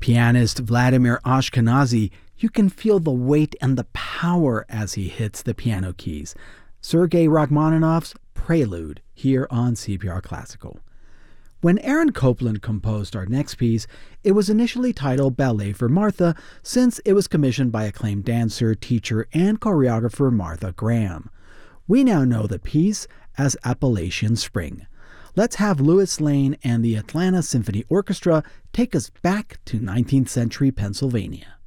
Pianist Vladimir Ashkenazy, you can feel the weight and the power as he hits the piano keys. Sergei Rachmaninoff's Prelude, here on CPR Classical. When Aaron Copland composed our next piece, it was initially titled Ballet for Martha, since it was commissioned by acclaimed dancer, teacher, and choreographer Martha Graham. We now know the piece as Appalachian Spring. Let's have Louis Lane and the Atlanta Symphony Orchestra take us back to 19th century Pennsylvania.